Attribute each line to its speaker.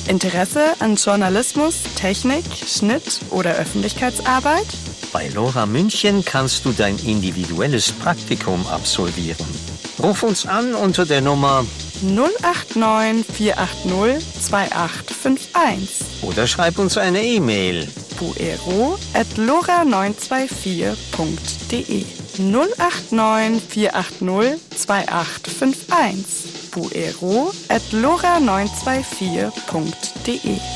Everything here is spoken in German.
Speaker 1: Interesse an Journalismus, Technik, Schnitt oder Öffentlichkeitsarbeit?
Speaker 2: Bei LoRa München kannst du dein individuelles Praktikum absolvieren. Ruf uns an unter der Nummer
Speaker 1: 089 480 2851
Speaker 2: oder schreib uns eine E-Mail.
Speaker 1: buero@lora924.de 089 480 2851 buero@lora924.de